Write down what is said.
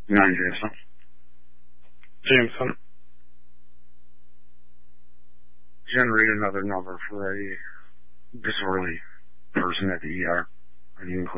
Jameson. Jameson. Generate another number for a disorderly person at the ER. Are you included?